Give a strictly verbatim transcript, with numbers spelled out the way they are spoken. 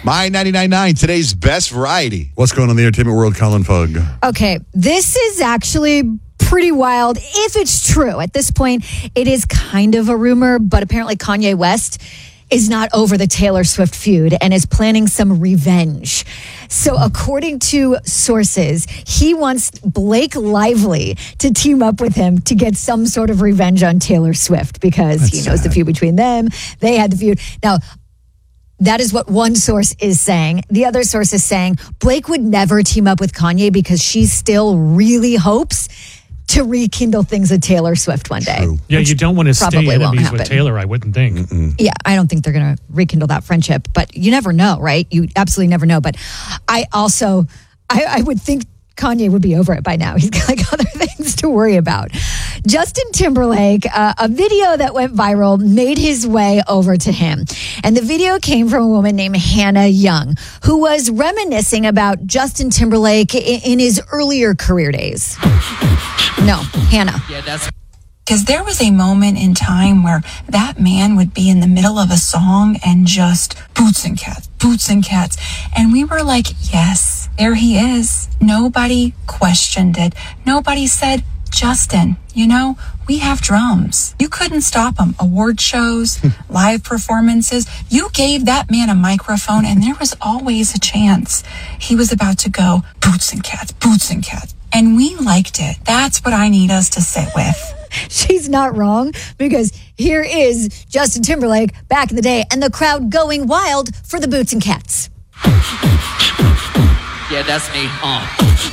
My ninety-nine point nine, today's best variety. What's going on in the entertainment world, Colin Fogg? Okay, this is actually pretty wild if it's true. At this point, it is kind of a rumor, but apparently Kanye West is not over the Taylor Swift feud and is planning some revenge. So according to sources, he wants Blake Lively to team up with him to get some sort of revenge on Taylor Swift because That's he knows sad. the feud between them. They had the feud. Now, that is what one source is saying. The other source is saying Blake would never team up with Kanye because she still really hopes to rekindle things with Taylor Swift one day. True. Yeah, you don't want to stay probably won't enemies with happen. Taylor, I wouldn't think. Mm-mm. Yeah, I don't think they're going to rekindle that friendship, but you never know, right? You absolutely never know. But I also, I, I would think Kanye would be over it by now. He's got like other things to worry about. Justin Timberlake, uh, a video that went viral made his way over to him. And the video came from a woman named Hannah Young, who was reminiscing about Justin Timberlake in, in his earlier career days. No, Hannah. Yeah, that's because there was a moment in time where that man would be in the middle of a song and just boots and cats, boots and cats. And we were like, yes, there he is. Nobody questioned it. Nobody said, Justin, you know, we have drums. You couldn't stop him. Award shows, live performances. You gave that man a microphone and there was always a chance he was about to go boots and cats, boots and cats. And we liked it. That's what I need us to sit with. She's not wrong because here is Justin Timberlake back in the day and the crowd going wild for the boots and cats. Yeah, that's me. Uh.